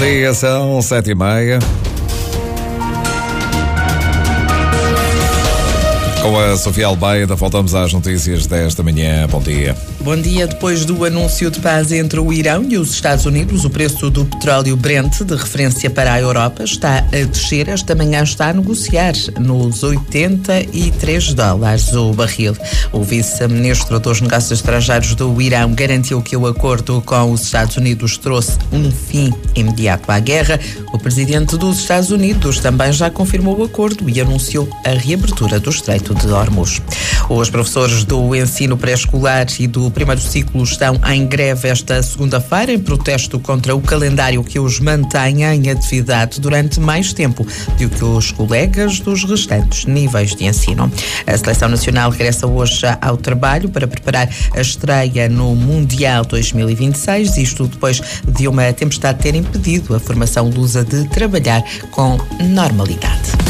dia, são 7h30. Com a Sofia Almeida, voltamos às notícias desta manhã. Bom dia. Bom dia. Depois do anúncio de paz entre o Irão e os Estados Unidos, o preço do petróleo Brent, de referência para a Europa, está a descer. Esta manhã está a negociar nos $83 o barril. O vice-ministro dos Negócios Estrangeiros do Irão garantiu que o acordo com os Estados Unidos trouxe um fim imediato à guerra. O presidente dos Estados Unidos também já confirmou o acordo e anunciou a reabertura do Estreito de Hormuz. Os professores do ensino pré-escolar e do primeiro ciclo estão em greve esta segunda-feira em protesto contra o calendário que os mantém em atividade durante mais tempo do que os colegas dos restantes níveis de ensino. A Seleção Nacional regressa hoje ao trabalho para preparar a estreia no Mundial 2026, isto depois de uma tempestade ter impedido a formação lusa de trabalhar com normalidade.